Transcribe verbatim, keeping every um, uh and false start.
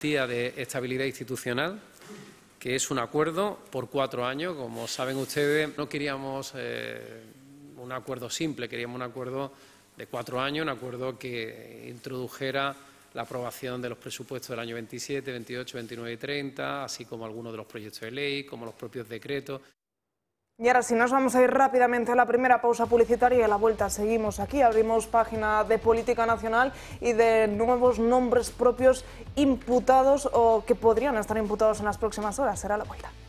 de estabilidad institucional, que es un acuerdo por cuatro años. Como saben ustedes, no queríamos eh, un acuerdo simple, queríamos un acuerdo de cuatro años, un acuerdo que introdujera la aprobación de los presupuestos del año veintisiete, veintiocho, veintinueve y treinta, así como algunos de los proyectos de ley, como los propios decretos. Y ahora sí, nos vamos a ir rápidamente a la primera pausa publicitaria y a la vuelta seguimos aquí. Abrimos página de política nacional y de nuevos nombres propios imputados o que podrían estar imputados en las próximas horas. Será la vuelta.